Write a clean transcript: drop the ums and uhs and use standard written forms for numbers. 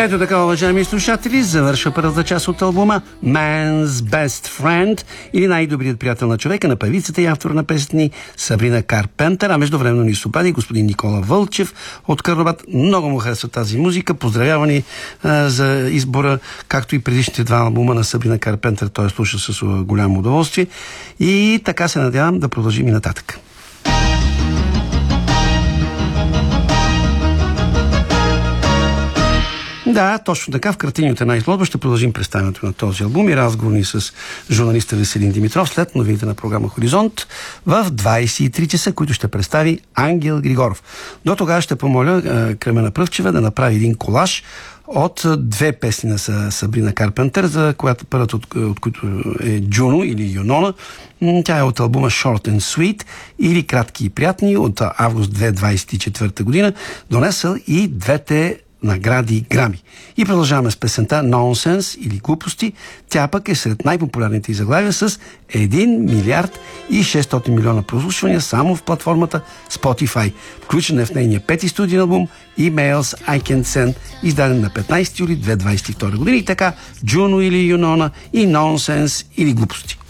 Ето така, уважаеми слушатели, завършва първата част от албума Man's Best Friend, или най-добрият приятел на човека, на певицата и автор на песни Сабрина Карпентър. А междувременно ни съпади господин Никола Вълчев от Карнобат. Много му харесва тази музика. Поздравявани за избора, както и предишните два албума на Сабрина Карпентър. Той слуша с голямо удоволствие. И така се надявам да продължим и нататък. Да, точно така. В картини от една изложба ще продължим представянето на този албум и разговори с журналиста Веселин Димитров след новините на програма Хоризонт в 23 часа, които ще представи Ангел Григоров. До тогава ще помоля Кремена Пръвчева да направи един колаж от две песни на Сабрина Карпентър, за която първата от които е Джуно или Юнона. Тя е от албума Short and Sweet или Кратки и приятни от август 2024 година. Донесъл и двете награди Грами. И продължаваме с песента Nonsense или Глупости. Тя пък е сред най-популярните заглавия с 1 милиард и 600 милиона прослушвания само в платформата Spotify. Включен е в нейния пети студиен албум Emails I Can Send, издаден на 15 юли 2022 година. И така, Juno или Юнона и Nonsense или Глупости.